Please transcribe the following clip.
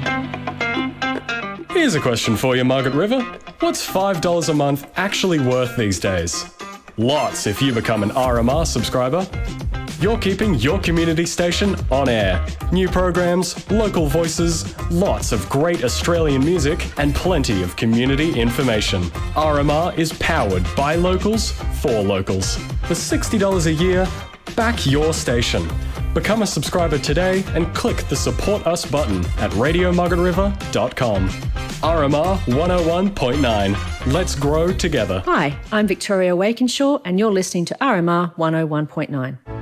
Here's a question for you, Margaret River. What's $5 a month actually worth these days? Lots if you become an RMR subscriber. You're keeping your community station on air. New programs, local voices, lots of great Australian music, and plenty of community information. RMR is powered by locals for locals. For $60 a year, back your station. Become a subscriber today and click the Support Us button at radiomargaretriver.com. RMR 101.9. Let's grow together. Hi, I'm Victoria Wakenshaw and you're listening to RMR 101.9.